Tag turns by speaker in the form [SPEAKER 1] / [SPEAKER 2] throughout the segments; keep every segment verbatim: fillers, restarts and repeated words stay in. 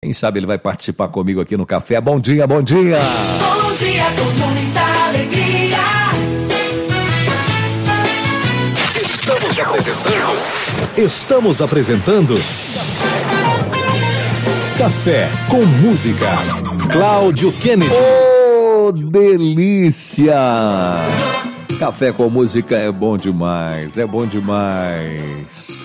[SPEAKER 1] Quem sabe ele vai participar comigo aqui no café. Bom dia, bom dia!
[SPEAKER 2] Bom dia com muita alegria.
[SPEAKER 3] Estamos apresentando. Estamos apresentando. Café com música. Cláudio Kennedy.
[SPEAKER 1] Oh, delícia! Café com música é bom demais, é bom demais.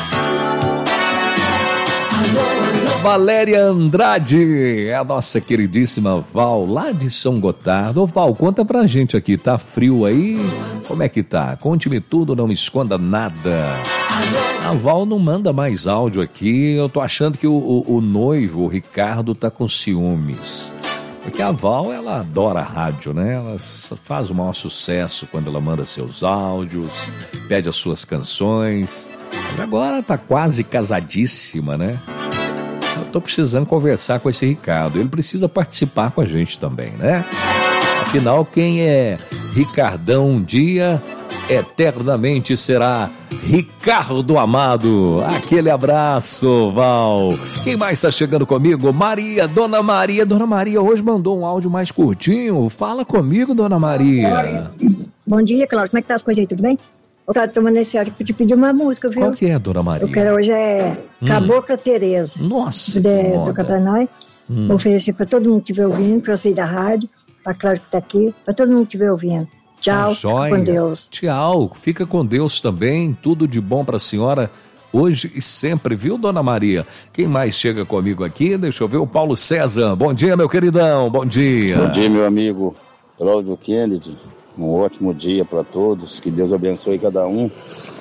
[SPEAKER 1] Valéria Andrade, é a nossa queridíssima Val, lá de São Gotardo. Ô Val, conta pra gente aqui, tá frio aí? Como é que tá? Conte-me tudo, não me esconda nada. A Val não manda mais áudio aqui, eu tô achando que o, o, o noivo, o Ricardo, tá com ciúmes. Porque a Val, ela adora rádio, né? Ela faz o maior sucesso quando ela manda seus áudios, pede as suas canções. Mas agora tá quase casadíssima, né? Eu tô precisando conversar com esse Ricardo. Ele precisa participar com a gente também, né? Afinal, quem é Ricardão um dia, eternamente será Ricardo Amado. Aquele abraço, Val. Quem mais tá chegando comigo? Maria, Dona Maria. Dona Maria hoje mandou um áudio mais curtinho. Fala comigo, Dona Maria.
[SPEAKER 4] Bom dia, Cláudio. Como é que tá as coisas aí? Tudo bem? Eu tava tomando esse áudio pra te pedir uma música, viu?
[SPEAKER 1] Qual que é, Dona Maria?
[SPEAKER 4] Eu quero hoje é Cabocla hum. Tereza.
[SPEAKER 1] Nossa,
[SPEAKER 4] de, do Capanói. Hum. Vou oferecer pra todo mundo que estiver ouvindo, pra você da rádio, pra Cláudio que tá aqui, pra todo mundo que estiver ouvindo. Tchau,
[SPEAKER 1] fica
[SPEAKER 4] com Deus.
[SPEAKER 1] Tchau, fica com Deus também. Tudo de bom pra senhora hoje e sempre, viu, Dona Maria? Quem mais chega comigo aqui? Deixa eu ver, o Paulo César. Bom dia, meu queridão, bom dia.
[SPEAKER 5] Bom dia, meu amigo Cláudio Kennedy. Um ótimo dia para todos, que Deus abençoe cada um.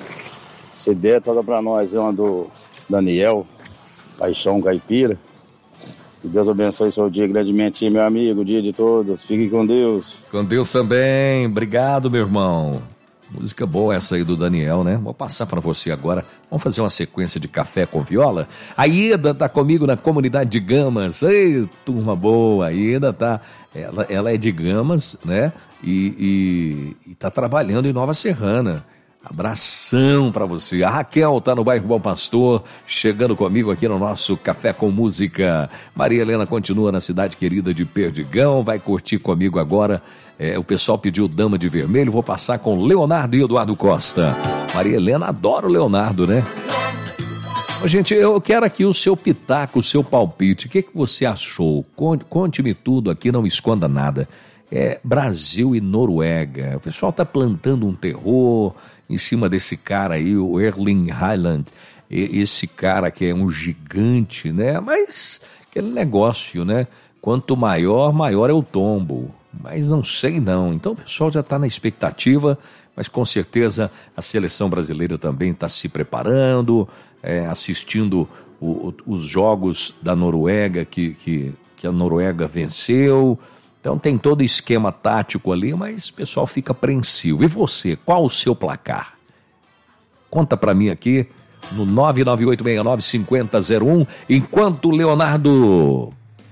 [SPEAKER 5] Se der, toca para nós, é uma do Daniel, Paixão Caipira. Que Deus abençoe seu dia grandemente, meu amigo, dia de todos. Fique com Deus.
[SPEAKER 1] Com Deus também. Obrigado, meu irmão. Música boa essa aí do Daniel, né? Vou passar para você agora. Vamos fazer uma sequência de Café com Viola. A Ida tá comigo na comunidade de Gamas. Ei, turma boa. A Ida tá... Ela, ela é de Gamas, né? E, e, e tá trabalhando em Nova Serrana. Abração pra você. A Raquel tá no bairro Bom Pastor, chegando comigo aqui no nosso Café com Música. Maria Helena continua na cidade querida de Perdigão, vai curtir comigo agora. É, o pessoal pediu Dama de Vermelho, vou passar com Leonardo e Eduardo Costa. Maria Helena adora o Leonardo, né? Ô, gente, eu quero aqui o seu pitaco, o seu palpite. O que, que você achou? Conte-me tudo aqui, não me esconda nada. É Brasil e Noruega. O pessoal tá plantando um terror em cima desse cara aí, o Erling Haaland. Esse cara que é um gigante, né? Mas aquele negócio, né? Quanto maior, maior é o tombo. Mas não sei não. Então o pessoal já está na expectativa, mas com certeza a seleção brasileira também está se preparando, é, assistindo o, o, os jogos da Noruega, que, que, que a Noruega venceu. Então tem todo o esquema tático ali, mas o pessoal fica apreensivo. E você, qual o seu placar? Conta pra mim aqui no nove nove oito seis nove cinco zero zero um, enquanto o Leonardo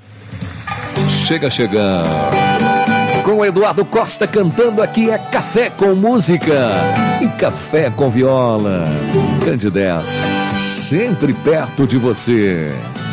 [SPEAKER 1] chega chegando. Com o Eduardo Costa cantando aqui é Café com Música e Café com Viola. Grande dez, sempre perto de você.